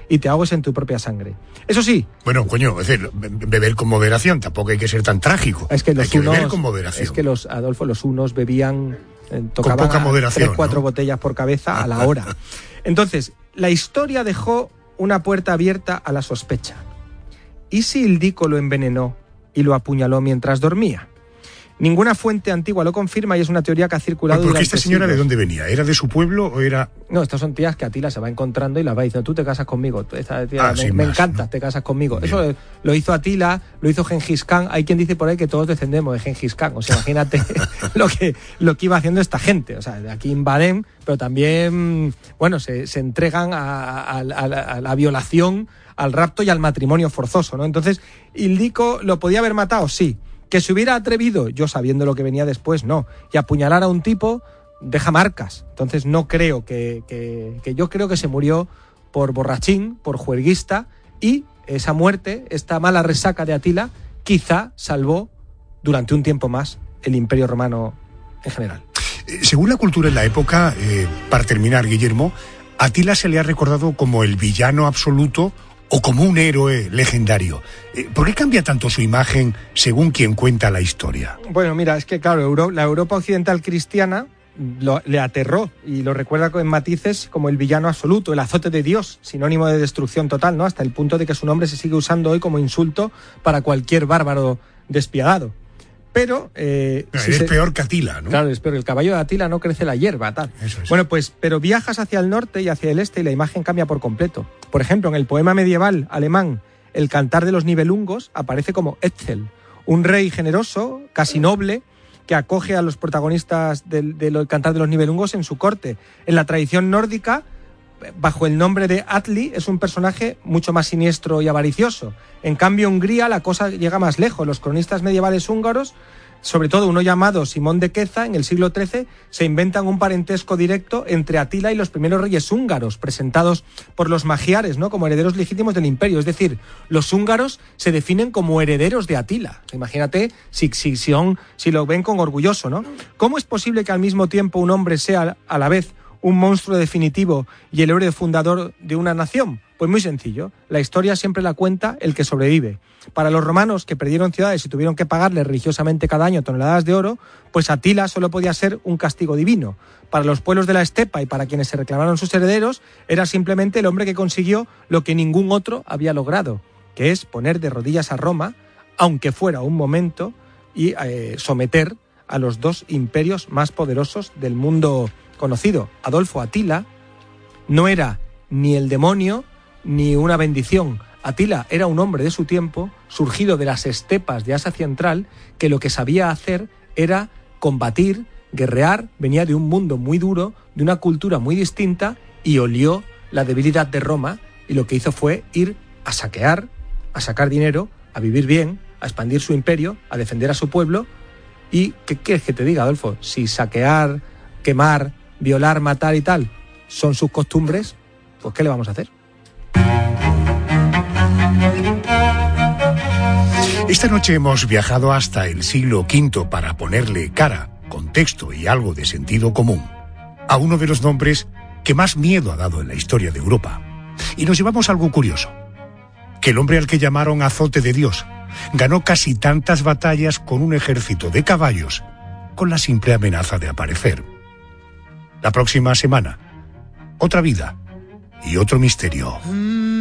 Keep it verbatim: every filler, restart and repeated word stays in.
y te ahogues en tu propia sangre. Eso sí... Bueno, coño, es decir, beber con moderación, tampoco hay que ser tan trágico. Es que los hay que unos, beber con moderación. Es que los, Adolfo, los unos bebían, eh, tocaban con poca a moderación, tres, cuatro ¿no? botellas por cabeza a la hora. Entonces, la historia dejó una puerta abierta a la sospecha. ¿Y si Ildico lo envenenó y lo apuñaló mientras dormía? Ninguna fuente antigua lo confirma y es una teoría que ha circulado ¿Por qué durante esta señora siglos. de dónde venía? ¿Era de su pueblo o era...? No, estas son tías que Atila se va encontrando y las va diciendo, tú te casas conmigo, esta tía, Ah, me, sin me más, encanta, ¿no? te casas conmigo. Bien. Eso lo hizo Atila, lo hizo Gengis Khan. Hay quien dice por ahí que todos descendemos de Gengis Khan. O sea, imagínate lo que lo que iba haciendo esta gente. O sea, de aquí invaden, pero también, bueno, se, se entregan a, a, a, la, a la violación, al rapto y al matrimonio forzoso, ¿no? Entonces, Ildico lo podía haber matado, sí. Que se hubiera atrevido, yo sabiendo lo que venía después, no. Y apuñalar a un tipo deja marcas. Entonces no creo que, que, que yo creo que se murió por borrachín, por juerguista, y esa muerte, esta mala resaca de Atila, quizá salvó durante un tiempo más el Imperio Romano en general. Según la cultura en la época, eh, para terminar, Guillermo, a Atila se le ha recordado como el villano absoluto o como un héroe legendario. ¿Por qué cambia tanto su imagen según quien cuenta la historia? Bueno, mira, es que claro, Euro, la Europa occidental cristiana lo, le aterró y lo recuerda con matices como el villano absoluto, el azote de Dios, sinónimo de destrucción total, ¿no? Hasta el punto de que su nombre se sigue usando hoy como insulto para cualquier bárbaro despiadado. Pero... Eh, no, si es se... peor que Atila, ¿no? Claro, es peor. El caballo de Atila no crece la hierba, tal. Eso es. Bueno, pues, pero viajas hacia el norte y hacia el este y la imagen cambia por completo. Por ejemplo, en el poema medieval alemán El cantar de los Nibelungos aparece como Etzel, un rey generoso, casi noble, que acoge a los protagonistas del, del cantar de los Nibelungos en su corte. En la tradición nórdica, bajo el nombre de Atli, es un personaje mucho más siniestro y avaricioso. En cambio, en Hungría la cosa llega más lejos. Los cronistas medievales húngaros, sobre todo uno llamado Simón de Queza, en el siglo trece, se inventan un parentesco directo entre Atila y los primeros reyes húngaros, presentados por los magiares, ¿no?, como herederos legítimos del imperio. Es decir, los húngaros se definen como herederos de Atila. Imagínate si, si, si, on, si lo ven con orgulloso, ¿no? ¿Cómo es posible que al mismo tiempo un hombre sea a la vez un monstruo definitivo y el héroe fundador de una nación? Pues muy sencillo, la historia siempre la cuenta el que sobrevive. Para los romanos, que perdieron ciudades y tuvieron que pagarle religiosamente cada año toneladas de oro, pues Atila solo podía ser un castigo divino. Para los pueblos de la estepa y para quienes se reclamaron sus herederos, era simplemente el hombre que consiguió lo que ningún otro había logrado, que es poner de rodillas a Roma, aunque fuera un momento, y eh, someter a los dos imperios más poderosos del mundo conocido. Adolfo, Atila no era ni el demonio ni una bendición. Atila era un hombre de su tiempo, surgido de las estepas de Asia Central, que lo que sabía hacer era combatir, guerrear, venía de un mundo muy duro, de una cultura muy distinta, y olió la debilidad de Roma, y lo que hizo fue ir a saquear, a sacar dinero, a vivir bien, a expandir su imperio, a defender a su pueblo. ¿Y qué quieres que te diga, Adolfo? Si saquear, quemar, violar, matar y tal son sus costumbres, pues ¿qué le vamos a hacer? Esta noche hemos viajado hasta el siglo quinto para ponerle cara, contexto y algo de sentido común a uno de los nombres que más miedo ha dado en la historia de Europa. Y nos llevamos algo curioso, que el hombre al que llamaron azote de Dios ganó casi tantas batallas con un ejército de caballos con la simple amenaza de aparecer. La próxima semana, otra vida y otro misterio.